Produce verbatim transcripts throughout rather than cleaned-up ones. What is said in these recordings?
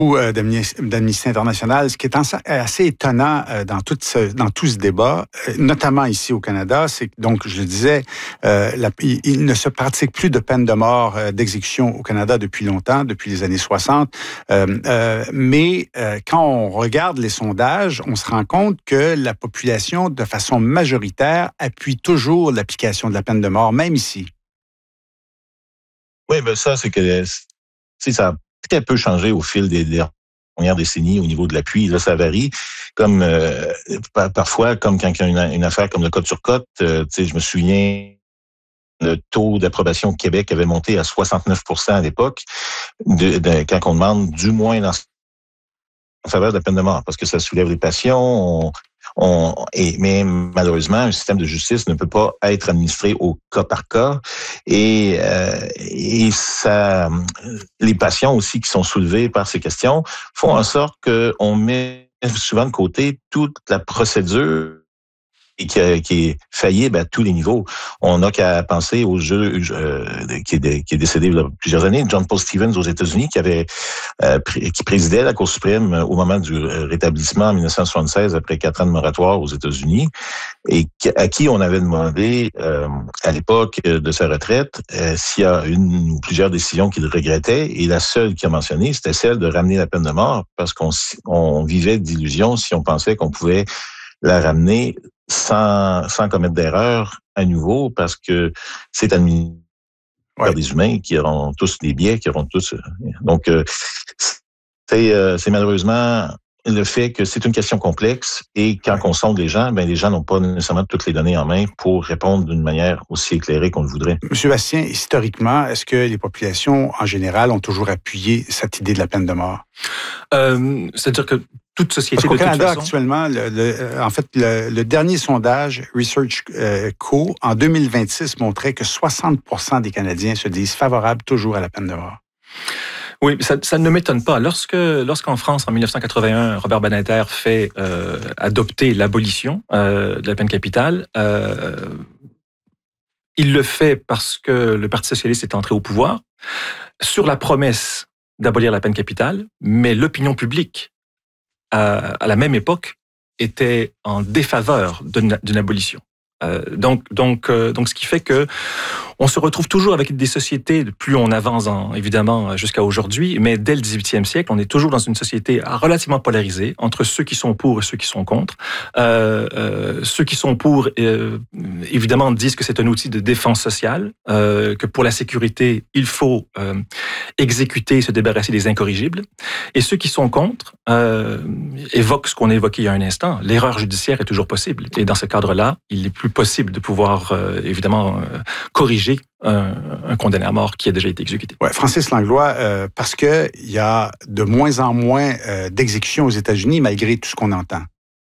euh, d'Amnesty International. Ce qui est assez étonnant euh, dans, tout ce, dans tout ce débat, euh, notamment ici au Canada, c'est que, donc, je le disais, euh, la, il, il ne se pratique plus de peine de mort euh, d'exécution au Canada depuis longtemps, depuis les années soixante. Euh, euh, mais euh, quand on regarde les sondages, on se rend compte que la population, de façon majoritaire, appuie toujours l'application de la peine de mort, même ici. Oui, mais ça, c'est que ça a très peu changé au fil des dernières décennies au niveau de l'appui. Là, ça varie. Comme euh, parfois, comme quand il y a une, une affaire comme le Côte sur Côte, euh, je me souviens, le taux d'approbation au Québec avait monté à soixante-neuf pour cent à l'époque, de, de, quand on demande du moins dans en faveur de la peine de mort, parce que ça soulève les passions. On, on, et, mais malheureusement, un système de justice ne peut pas être administré au cas par cas. Et, euh, et ça, les passions aussi qui sont soulevées par ces questions font en sorte qu'on met souvent de côté toute la procédure et qui, qui est faillible à tous les niveaux. On n'a qu'à penser au juge euh, qui, est, qui est décédé il y a plusieurs années, John Paul Stevens aux États-Unis, qui avait euh, qui présidait la Cour suprême au moment du rétablissement en dix-neuf cent soixante-seize, après quatre ans de moratoire aux États-Unis, et à qui on avait demandé euh, à l'époque de sa retraite euh, s'il y a une ou plusieurs décisions qu'il regrettait, et la seule qu'il a mentionnée, c'était celle de ramener la peine de mort, parce qu'on on vivait d'illusions si on pensait qu'on pouvait la ramener sans, sans commettre d'erreur à nouveau, parce que c'est admis par ouais. des humains qui auront tous des biais, qui auront tous... Donc, euh, c'est, euh, c'est malheureusement le fait que c'est une question complexe, et quand ouais. on sonde les gens, ben les gens n'ont pas nécessairement toutes les données en main pour répondre d'une manière aussi éclairée qu'on le voudrait. Monsieur Bastien, historiquement, est-ce que les populations, en général, ont toujours appuyé cette idée de la peine de mort? Euh, c'est-à-dire que toute société, Parce qu'au de toute Canada, façon... actuellement, le, le, en fait, le, le dernier sondage Research euh, Co. en deux mille vingt-six montrait que soixante pour cent des Canadiens se disent favorables toujours à la peine de mort. Oui, ça, ça ne m'étonne pas. Lorsque, lorsqu'en France, en dix-neuf cent quatre-vingt-un, Robert Badinter fait euh, adopter l'abolition euh, de la peine capitale, euh, il le fait parce que le Parti socialiste est entré au pouvoir sur la promesse d'abolir la peine capitale, mais l'opinion publique, à, à la même époque, était en défaveur d'une, d'une abolition. Euh, donc, donc, euh, donc, ce qui fait que on se retrouve toujours avec des sociétés, plus on avance en, évidemment jusqu'à aujourd'hui, mais dès le dix-huitième siècle, on est toujours dans une société relativement polarisée entre ceux qui sont pour et ceux qui sont contre. Euh, euh, ceux qui sont pour, euh, évidemment, disent que c'est un outil de défense sociale, euh, que pour la sécurité, il faut euh, exécuter et se débarrasser des incorrigibles. Et ceux qui sont contre euh, évoquent ce qu'on a évoqué il y a un instant. L'erreur judiciaire est toujours possible. Et dans ce cadre-là, il est plus possible de pouvoir, euh, évidemment, euh, corriger un, un condamné à mort qui a déjà été exécuté. Ouais, Francis Langlois, euh, parce qu'il y a de moins en moins euh, d'exécutions aux États-Unis, malgré tout ce qu'on entend.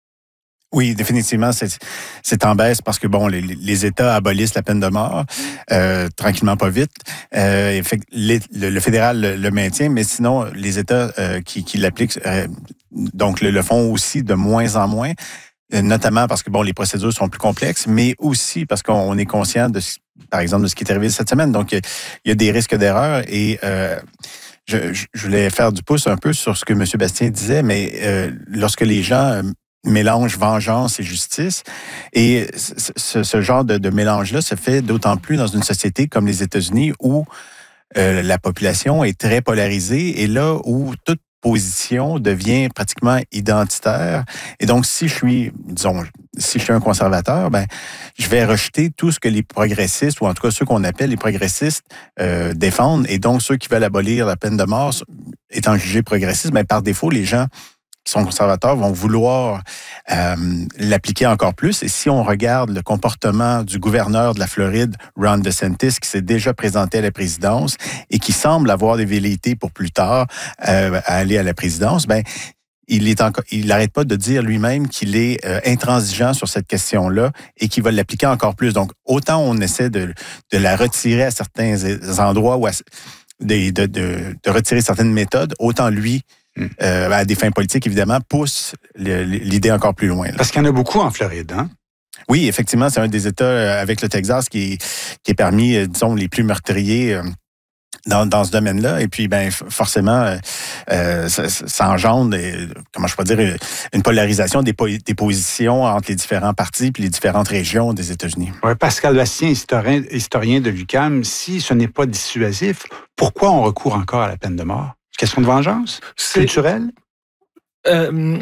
Oui, définitivement, c'est, c'est en baisse parce que, bon, les, les États abolissent la peine de mort, euh, tranquillement, pas vite. Euh, fait, les, le, le fédéral le, le maintient, mais sinon, les États euh, qui, qui l'appliquent, euh, donc, le, le font aussi de moins en moins. Notamment parce que, bon, les procédures sont plus complexes, mais aussi parce qu'on est conscient, de, par exemple, de ce qui est arrivé cette semaine. Donc, il y a des risques d'erreur et euh, je, je voulais faire du pouce un peu sur ce que M. Bastien disait, mais euh, lorsque les gens mélangent vengeance et justice, et ce, ce genre de, de mélange-là se fait d'autant plus dans une société comme les États-Unis où euh, la population est très polarisée et là où toute position devient pratiquement identitaire. Et donc, si je suis, disons, si je suis un conservateur, ben, je vais rejeter tout ce que les progressistes, ou en tout cas ceux qu'on appelle les progressistes, euh, défendent. Et donc, ceux qui veulent abolir la peine de mort, étant jugés progressistes, ben, par défaut, les gens qui sont conservateurs vont vouloir euh, l'appliquer encore plus. Et si on regarde le comportement du gouverneur de la Floride, Ron DeSantis, qui s'est déjà présenté à la présidence et qui semble avoir des velléités pour plus tard euh, à aller à la présidence, ben il est encore, il n'arrête pas de dire lui-même qu'il est euh, intransigeant sur cette question-là et qu'il va l'appliquer encore plus. Donc, autant on essaie de, de la retirer à certains endroits ou à, de, de, de, de retirer certaines méthodes, autant lui, Euh, à des fins politiques, évidemment, pousse le, l'idée encore plus loin. Là. Parce qu'il y en a beaucoup en Floride, hein? Oui, effectivement, c'est un des États avec le Texas qui est, qui est parmi, disons, les plus meurtriers Dans, dans ce domaine-là. Et puis, ben forcément, euh, ça, ça engendre, comment je peux dire, une polarisation des, po- des positions entre les différents partis puis les différentes régions des États-Unis. Oui, Pascal Bastien, historien, historien de l'U Q A M, si ce n'est pas dissuasif, pourquoi on recourt encore à la peine de mort? Question de vengeance? C'est culturelle? Euh,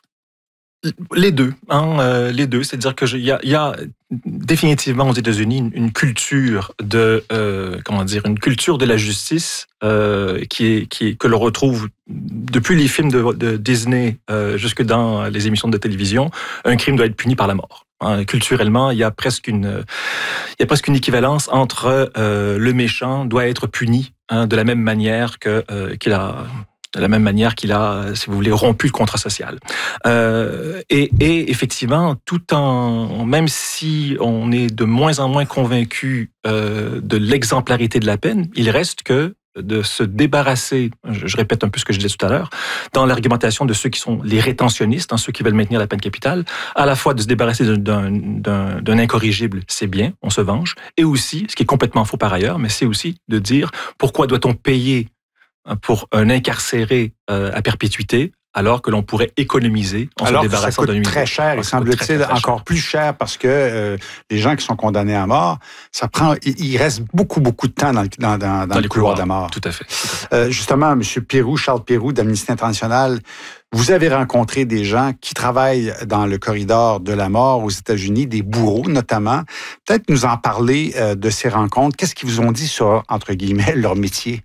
Les deux, hein, euh, les deux. C'est-à-dire que il y a, y a définitivement aux États-Unis une, une culture de, euh, comment dire, une culture de la justice euh, qui est, qui est que l'on retrouve depuis les films de, de Disney euh, jusque dans les émissions de télévision. Un crime doit être puni par la mort. Hein, culturellement, il y a presque une, il y a presque une équivalence entre euh, le méchant doit être puni hein, de la même manière que euh, qu'il a. de la même manière qu'il a, si vous voulez, rompu le contrat social. Euh, et, et effectivement, tout en, même si on est de moins en moins convaincu euh, de l'exemplarité de la peine, il reste que de se débarrasser, je, je répète un peu ce que je disais tout à l'heure, dans l'argumentation de ceux qui sont les rétentionnistes, hein, ceux qui veulent maintenir la peine capitale, à la fois de se débarrasser d'un, d'un, d'un incorrigible, c'est bien, on se venge, et aussi, ce qui est complètement faux par ailleurs, mais c'est aussi de dire pourquoi doit-on payer pour un incarcéré euh, à perpétuité, alors que l'on pourrait économiser en alors se débarrassant d'un nuisible. Alors très cher, et semble-t-il encore plus cher, parce que euh, les gens qui sont condamnés à mort, ça prend, il reste beaucoup, beaucoup de temps dans, dans, dans, dans le couloir de la mort. Tout à fait. Tout à fait. Euh, justement, M. Pérou, Charles Pérou d'Amnesty International, vous avez rencontré des gens qui travaillent dans le corridor de la mort aux États-Unis, des bourreaux notamment. Peut-être nous en parler euh, de ces rencontres. Qu'est-ce qu'ils vous ont dit sur, entre guillemets, leur métier?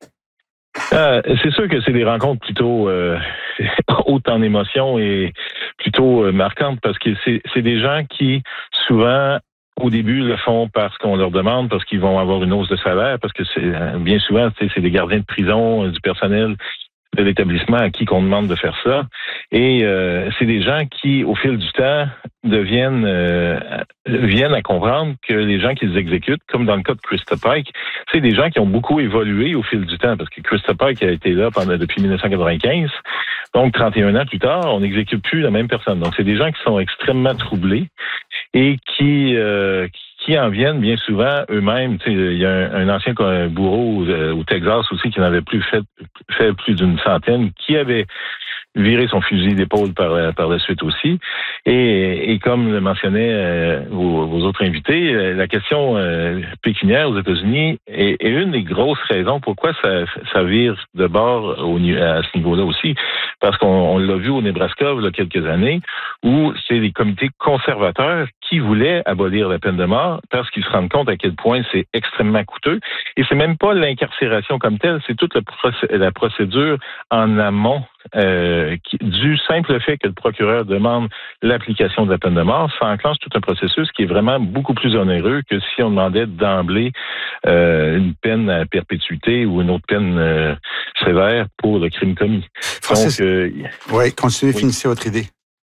Euh, c'est sûr que c'est des rencontres plutôt euh, hautes en émotions et plutôt euh, marquantes parce que c'est, c'est des gens qui, souvent, au début, le font parce qu'on leur demande, parce qu'ils vont avoir une hausse de salaire, parce que c'est bien souvent, c'est des gardiens de prison, du personnel de l'établissement à qui qu'on demande de faire ça. Et euh, c'est des gens qui, au fil du temps, deviennent euh, viennent à comprendre que les gens qui les exécutent, comme dans le cas de Christa Pike, c'est des gens qui ont beaucoup évolué au fil du temps, parce que Christa Pike a été là pendant depuis dix-neuf cent quatre-vingt-quinze. Donc, trente et un ans plus tard, on n'exécute plus la même personne. Donc, c'est des gens qui sont extrêmement troublés et qui euh, qui en viennent bien souvent eux-mêmes. Tu sais, il y a un, un ancien bourreau au, au Texas aussi qui en avait plus fait, fait plus d'une centaine, qui avait viré son fusil d'épaule par, par la suite aussi. Et, et comme le mentionnaient euh, vos, vos autres invités, euh, la question euh, pécuniaire aux États-Unis est, est une des grosses raisons pourquoi ça, ça vire de bord au, à ce niveau-là aussi. Parce qu'on on l'a vu au Nebraska il y a quelques années, où c'est les comités conservateurs qui voulaient abolir la peine de mort parce qu'ils se rendent compte à quel point c'est extrêmement coûteux. Et c'est même pas l'incarcération comme telle, c'est toute la, procé- la procédure en amont euh, qui, du simple fait que le procureur demande l'application de la peine de mort, ça enclenche tout un processus qui est vraiment beaucoup plus onéreux que si on demandait d'emblée euh, une peine à perpétuité ou une autre peine euh, sévère pour le crime commis. Francis, Donc, euh, oui, continuez, oui. finissez votre idée.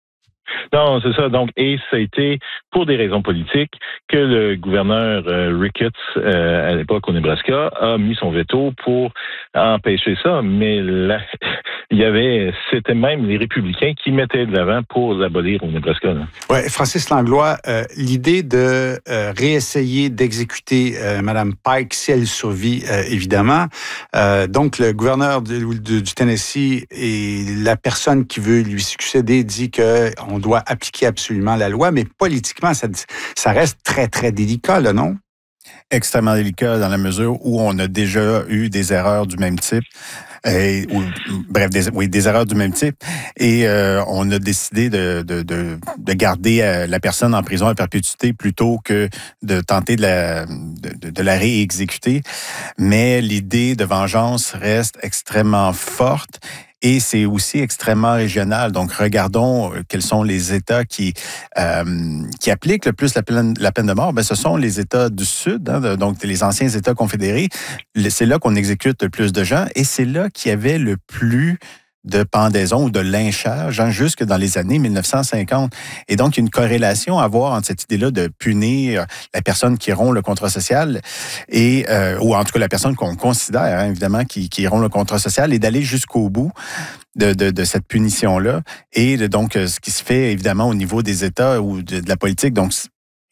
Non, c'est ça. Donc, et ça a été pour des raisons politiques que le gouverneur euh, Ricketts, euh, à l'époque au Nebraska, a mis son veto pour empêcher ça. Mais là, il y avait, c'était même les républicains qui mettaient de l'avant pour l'abolir au Nebraska. Oui, Francis Langlois, euh, l'idée de euh, réessayer d'exécuter euh, Mme Pike si elle survit, euh, évidemment. Euh, donc, le gouverneur de, de, du Tennessee et la personne qui veut lui succéder dit qu'on doit appliquer absolument la loi, mais politiquement, ça, ça reste très, très délicat, là, non? Extrêmement délicat dans la mesure où on a déjà eu des erreurs du même type. Et, ou, bref, des, oui, des erreurs du même type. Et euh, on a décidé de, de, de, de garder euh, la personne en prison à perpétuité plutôt que de tenter de la, de, de la réexécuter. Mais l'idée de vengeance reste extrêmement forte. Et c'est aussi extrêmement régional. Donc, regardons quels sont les États qui euh, qui appliquent le plus la peine, la peine de mort. Ben, ce sont les États du Sud, hein, donc les anciens États confédérés. C'est là qu'on exécute le plus de gens et c'est là qu'il y avait le plus de pendaison ou de lynchage, hein, jusque dans les années mille neuf cent cinquante. Et donc, il y a une corrélation à voir entre cette idée-là de punir la personne qui rompt le contrat social, et euh, ou en tout cas la personne qu'on considère, hein, évidemment, qui, qui rompt le contrat social, et d'aller jusqu'au bout de, de, de cette punition-là. Et de, donc, ce qui se fait, évidemment, au niveau des États ou de, de la politique. Donc,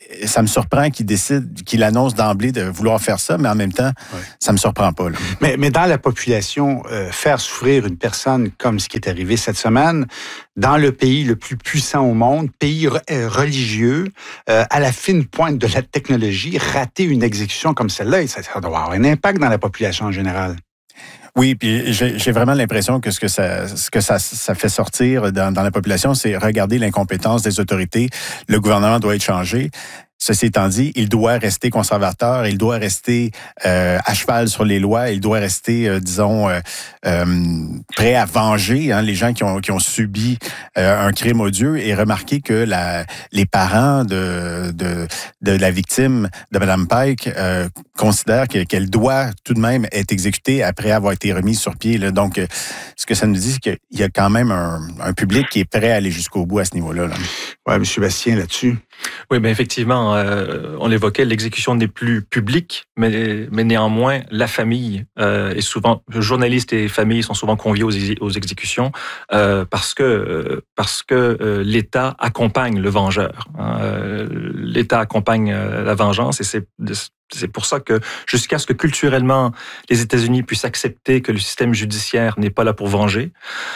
ça me surprend qu'il décide, qu'il annonce d'emblée de vouloir faire ça, mais en même temps, ouais. ça me surprend pas. Là. Mais, mais dans la population, euh, faire souffrir une personne comme ce qui est arrivé cette semaine, dans le pays le plus puissant au monde, pays re- religieux, euh, à la fine pointe de la technologie, rater une exécution comme celle-là, ça, ça doit avoir un impact dans la population en général. Oui, puis j'ai, j'ai vraiment l'impression que ce que ça, ce que ça, ça fait sortir dans, dans la population, c'est regarder l'incompétence des autorités. Le gouvernement doit être changé. Ceci étant dit, il doit rester conservateur, il doit rester euh, à cheval sur les lois, il doit rester, euh, disons, euh, euh, prêt à venger hein, les gens qui ont, qui ont subi euh, un crime odieux. Et remarquez que la, les parents de, de, de la victime de Mme Pike euh, considèrent que, qu'elle doit tout de même être exécutée après avoir été remise sur pied. Là. Donc, euh, ce que ça nous dit, c'est qu'il y a quand même un, un public qui est prêt à aller jusqu'au bout à ce niveau-là. Là. Oui, M. Bastien, là-dessus. Oui, bien effectivement, euh, on l'évoquait, l'exécution n'est plus publique, mais, mais néanmoins, la famille euh, est souvent, journalistes et familles sont souvent conviés aux, aux exécutions euh, parce que euh, parce que euh, l'État accompagne le vengeur. Hein, euh, L'État accompagne euh, la vengeance et c'est c'est pour ça que jusqu'à ce que culturellement les États-Unis puissent accepter que le système judiciaire n'est pas là pour venger,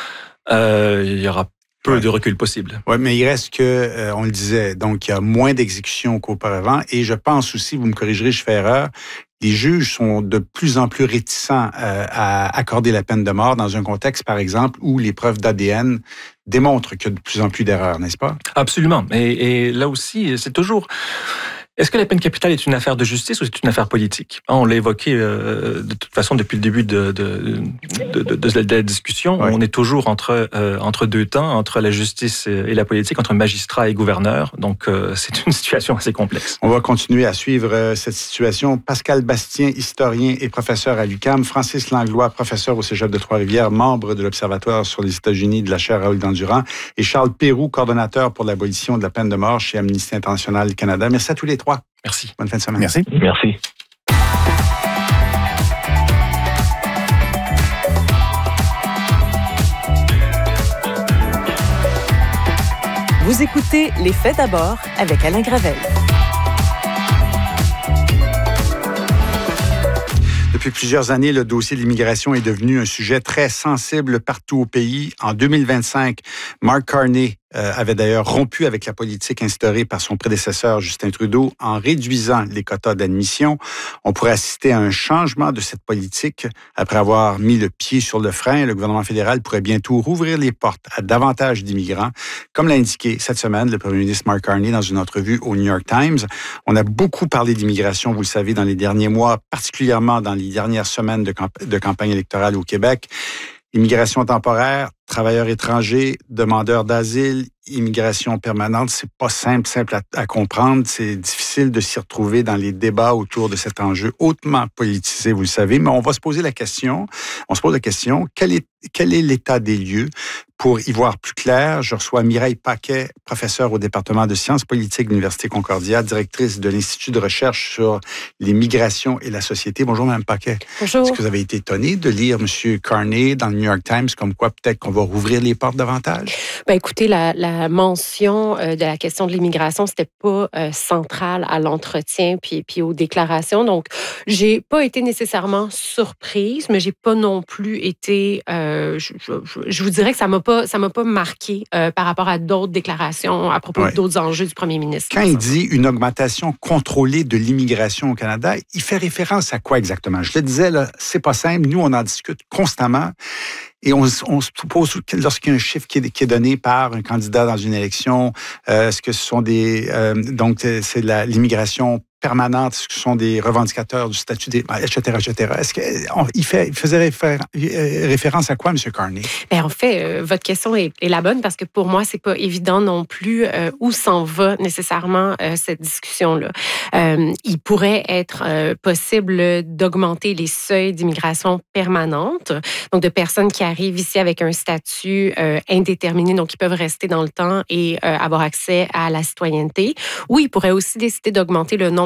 euh, il y aura peu ouais. de recul possible. Oui, mais il reste que, euh, on le disait, donc il y a moins d'exécutions qu'auparavant. Et je pense aussi, vous me corrigerez, je fais erreur, les juges sont de plus en plus réticents euh, à accorder la peine de mort dans un contexte, par exemple, où les preuves d'A D N démontrent qu'il y a de plus en plus d'erreurs, n'est-ce pas? Absolument. Et, et là aussi, c'est toujours... Est-ce que la peine capitale est une affaire de justice ou c'est une affaire politique? On l'a évoqué euh, de toute façon depuis le début de, de, de, de, de la discussion. Oui. On est toujours entre, euh, entre deux temps, entre la justice et la politique, entre magistrats et gouverneurs. Donc, euh, c'est une situation assez complexe. On va continuer à suivre euh, cette situation. Pascal Bastien, historien et professeur à l'U Q A M. Francis Langlois, professeur au Cégep de Trois-Rivières, membre de l'Observatoire sur les États-Unis de la chaire Raoul Dandurand. Et Charles Pérou, coordonnateur pour l'abolition de la peine de mort chez Amnesty International Canada. Merci à tous les trois. Merci. Bonne fin de semaine. Merci. Merci. Vous écoutez Les Faits d'abord avec Alain Gravel. Depuis plusieurs années, le dossier de l'immigration est devenu un sujet très sensible partout au pays. En deux mille vingt-cinq, Mark Carney euh, avait d'ailleurs rompu avec la politique instaurée par son prédécesseur Justin Trudeau en réduisant les quotas d'admission. On pourrait assister à un changement de cette politique. Après avoir mis le pied sur le frein, le gouvernement fédéral pourrait bientôt rouvrir les portes à davantage d'immigrants. Comme l'a indiqué cette semaine le premier ministre Mark Carney dans une entrevue au New York Times, on a beaucoup parlé d'immigration, vous le savez, dans les derniers mois, particulièrement dans les dernières semaines de, camp- de campagne électorale au Québec. Immigration temporaire, travailleurs étrangers, demandeurs d'asile, immigration permanente, c'est pas simple, simple à, à comprendre. C'est difficile de s'y retrouver dans les débats autour de cet enjeu hautement politisé, vous le savez. Mais on va se poser la question, on se pose la question, quel est, quel est l'état des lieux? Pour y voir plus clair, je reçois Mireille Paquet, professeure au département de sciences politiques de l'Université Concordia, directrice de l'Institut de recherche sur les migrations et la société. Bonjour, Mme Paquet. Bonjour. Est-ce que vous avez été étonnée de lire M. Carney dans le New York Times, comme quoi peut-être qu'on va rouvrir les portes davantage? Ben, écoutez, la, la mention euh, de la question de l'immigration, c'était pas euh, central à l'entretien puis, puis aux déclarations. Donc, j'ai pas été nécessairement surprise, mais j'ai pas non plus été... Euh, je, je, je vous dirais que ça m'a pas ça m'a pas marqué euh, par rapport à d'autres déclarations à propos ouais. d'autres enjeux du premier ministre. Quand il dit une augmentation contrôlée de l'immigration au Canada, il fait référence à quoi exactement? Je le disais, là, c'est pas simple. Nous, on en discute constamment. Et on, on se pose, lorsqu'il y a un chiffre qui est, qui est donné par un candidat dans une élection, euh, est-ce que ce sont des... Euh, donc, c'est la, l'immigration permanente, est-ce que ce sont des revendicateurs du statut des... et cetera, et cetera. Est-ce qu'il fait, il faisait réfé- référence à quoi, M. Carney? Bien, en fait, euh, votre question est, est la bonne parce que pour moi, c'est pas évident non plus euh, où s'en va nécessairement euh, cette discussion-là. Euh, il pourrait être euh, possible d'augmenter les seuils d'immigration permanente, donc de personnes qui arrivent ici avec un statut euh, indéterminé, donc ils peuvent rester dans le temps et euh, avoir accès à la citoyenneté. Ou il pourrait aussi décider d'augmenter le nombre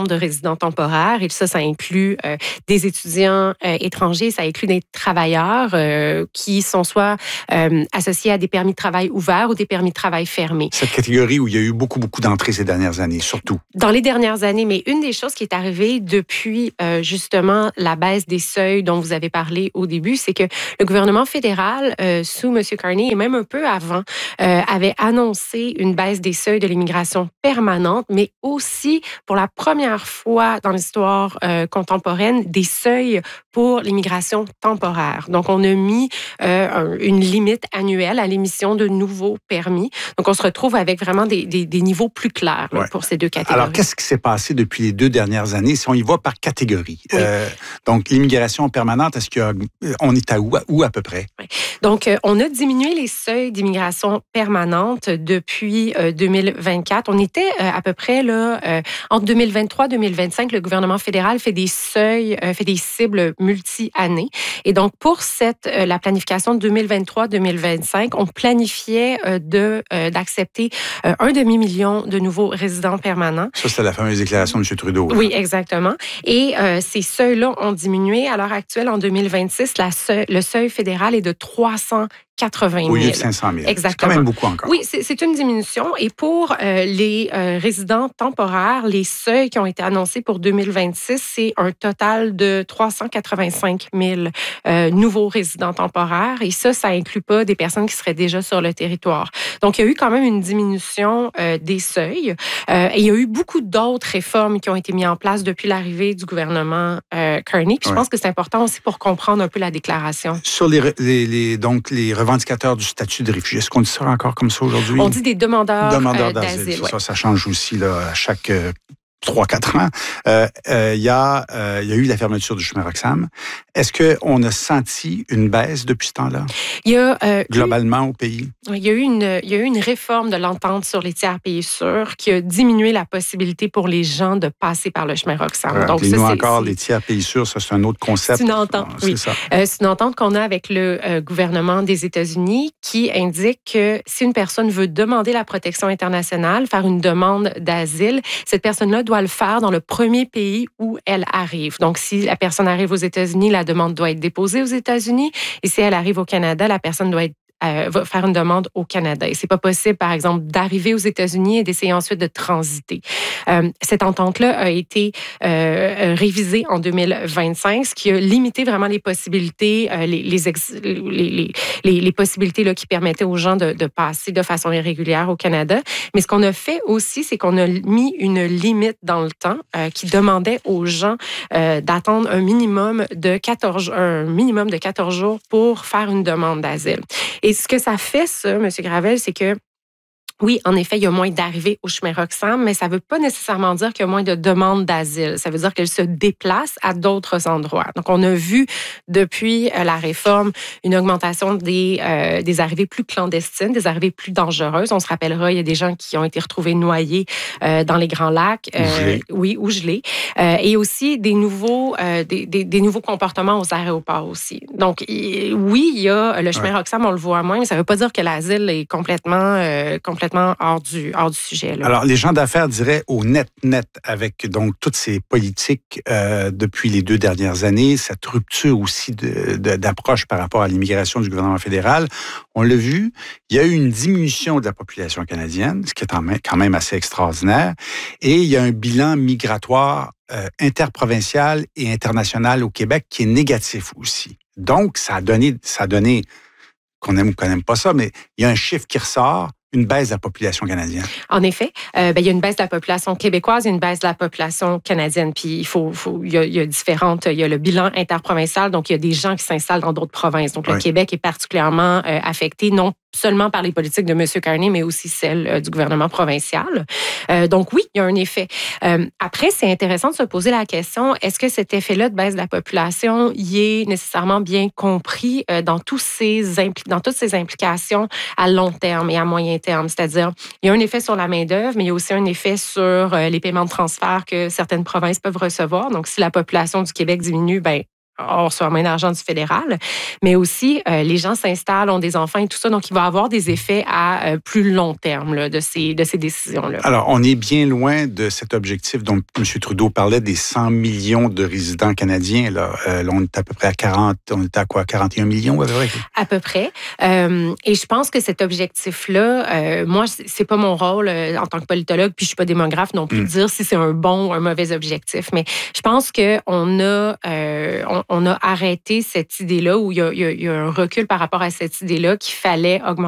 nombre de résidents temporaires. Et ça, ça inclut euh, des étudiants euh, étrangers, ça inclut des travailleurs euh, qui sont soit euh, associés à des permis de travail ouverts ou des permis de travail fermés. Cette catégorie où il y a eu beaucoup, beaucoup d'entrées ces dernières années, surtout. Dans les dernières années, mais une des choses qui est arrivée depuis euh, justement la baisse des seuils dont vous avez parlé au début, c'est que le gouvernement fédéral, euh, sous M. Carney et même un peu avant, euh, avait annoncé une baisse des seuils de l'immigration permanente, mais aussi pour la première fois dans l'histoire euh, contemporaine, des seuils pour l'immigration temporaire. Donc, on a mis euh, une limite annuelle à l'émission de nouveaux permis. Donc, on se retrouve avec vraiment des, des, des niveaux plus clairs là, ouais. pour ces deux catégories. Alors, qu'est-ce qui s'est passé depuis les deux dernières années, si on y va par catégorie? Oui. Euh, donc, l'immigration permanente, est-ce qu'on est à où, où à peu près? Oui. Donc, euh, on a diminué les seuils d'immigration permanente depuis euh, deux mille vingt-quatre. On était euh, à peu près là, euh, entre deux mille vingt-trois et deux mille vingt-cinq, le gouvernement fédéral fait des seuils, euh, fait des cibles multi-années. Et donc, pour cette, euh, la planification de deux mille vingt-trois deux mille vingt-cinq, on planifiait euh, de, euh, d'accepter euh, un demi-million de nouveaux résidents permanents. Ça, c'est la fameuse déclaration de M. Trudeau. Là. Oui, exactement. Et euh, ces seuils-là ont diminué. À l'heure actuelle, en deux mille vingt-six, la seuil, le seuil fédéral est de trois cent quatre-vingt mille. Au lieu de cinq cent mille. Exactement. C'est quand même beaucoup encore. Oui, c'est, c'est une diminution. Et pour euh, les euh, résidents temporaires, les seuils qui ont été annoncés pour deux mille vingt-six, c'est un total de trois cent quatre-vingt-cinq mille euh, nouveaux résidents temporaires. Et ça, ça inclut pas des personnes qui seraient déjà sur le territoire. Donc, il y a eu quand même une diminution euh, des seuils. Euh, et il y a eu beaucoup d'autres réformes qui ont été mises en place depuis l'arrivée du gouvernement euh, Carney. Puis, je ouais. pense que c'est important aussi pour comprendre un peu la déclaration. Sur les, les, les, donc, les revendicateurs du statut de réfugié, est-ce qu'on dit ça encore comme ça aujourd'hui? On dit des demandeurs, demandeurs euh, d'asile. d'asile. Ça, Ouais. ça change aussi là, à chaque euh, trois quatre ans. Il euh, euh, y, euh, y a eu la fermeture du chemin Roxham. Est-ce qu'on a senti une baisse depuis ce temps-là? Il y a, euh, globalement eu, au pays? Il y, a eu une, il y a eu une réforme de l'entente sur les tiers pays sûrs qui a diminué la possibilité pour les gens de passer par le chemin Roxham. Ouais, Donc, ça, nous c'est, encore, c'est, les tiers pays sûrs, ça, c'est un autre concept. C'est une entente, ah, oui. C'est, ça. Euh, c'est une entente qu'on a avec le euh, gouvernement des États-Unis qui indique que si une personne veut demander la protection internationale, faire une demande d'asile, cette personne-là doit le faire dans le premier pays où elle arrive. Donc, si la personne arrive aux États-Unis, la demande doit être déposée aux États-Unis. Et si elle arrive au Canada, la personne doit être Euh, va faire une demande au Canada. Et c'est pas possible, par exemple, d'arriver aux États-Unis et d'essayer ensuite de transiter. Euh, cette entente-là a été euh, révisée en deux mille vingt-cinq, ce qui a limité vraiment les possibilités, euh, les, les, ex, les, les, les, les possibilités là, qui permettaient aux gens de, de passer de façon irrégulière au Canada. Mais ce qu'on a fait aussi, c'est qu'on a mis une limite dans le temps euh, qui demandait aux gens euh, d'attendre un minimum de quatorze, un minimum de quatorze jours pour faire une demande d'asile. Et ce que ça fait, ça, M. Gravel, c'est que oui, en effet, il y a moins d'arrivées au chemin Roxham, mais ça ne veut pas nécessairement dire qu'il y a moins de demandes d'asile. Ça veut dire qu'elles se déplacent à d'autres endroits. Donc, on a vu depuis la réforme une augmentation des, euh, des arrivées plus clandestines, des arrivées plus dangereuses. On se rappellera, il y a des gens qui ont été retrouvés noyés euh, dans les Grands Lacs. Euh, gelés. Oui, ou gelés. Euh, et aussi des nouveaux, euh, des, des, des nouveaux comportements aux aéroports aussi. Donc, il, oui, il y a le chemin ouais. Roxham, on le voit moins, mais ça ne veut pas dire que l'asile est complètement, euh, complètement hors du, hors du sujet. Là. Alors, les gens d'affaires diraient au net-net avec donc toutes ces politiques euh, depuis les deux dernières années, cette rupture aussi de, de, d'approche par rapport à l'immigration du gouvernement fédéral. On l'a vu, il y a eu une diminution de la population canadienne, ce qui est quand même assez extraordinaire, et il y a un bilan migratoire euh, interprovincial et international au Québec qui est négatif aussi. Donc, ça a donné, ça a donné qu'on aime ou qu'on n'aime pas ça, mais il y a un chiffre qui ressort, une baisse de la population canadienne. En effet, euh, ben, il y a une baisse de la population québécoise, il y a une baisse de la population canadienne. Puis il faut, faut il, y a, il y a différentes, il y a le bilan interprovincial, donc il y a des gens qui s'installent dans d'autres provinces. Donc oui. Le Québec est particulièrement euh, affecté, non seulement par les politiques de M. Carney, mais aussi celles euh, du gouvernement provincial. Euh, donc oui, il y a un effet. Euh, après, c'est intéressant de se poser la question, est-ce que cet effet-là de baisse de la population y est nécessairement bien compris euh, dans, tous ces impli- dans toutes ces implications à long terme et à moyen terme? C'est-à-dire, il y a un effet sur la main-d'œuvre, mais il y a aussi un effet sur euh, les paiements de transfert que certaines provinces peuvent recevoir. Donc, si la population du Québec diminue, ben on reçoit moins d'argent du fédéral, mais aussi euh, les gens s'installent, ont des enfants et tout ça, donc il va y avoir des effets à euh, plus long terme là, de ces, de ces décisions-là. Alors, on est bien loin de cet objectif dont M. Trudeau parlait des cent millions de résidents canadiens. Là, euh, là on est à peu près à quarante, on est à quoi, quarante et un millions à peu près? À peu près. Euh, et je pense que cet objectif-là, euh, moi, c'est pas mon rôle euh, en tant que politologue, puis je suis pas démographe non plus, mm. de dire si c'est un bon ou un mauvais objectif. Mais je pense qu'on a, euh, on, on a arrêté cette idée-là où il y a, il y a, il y a un recul par rapport à cette idée-là qu'il fallait augmenter